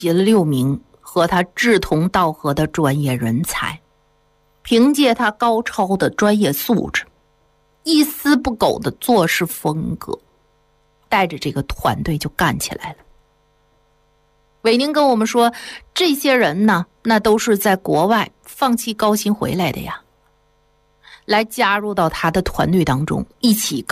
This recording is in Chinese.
了6名和他志同道合的专业人才，凭借他高超的专业素质，一丝不苟的做事风格，带着这个团队就干起来了。伟宁跟我们说，这些人呢，那都是在国外放弃高薪回来的呀，来加入到他的团队当中，一起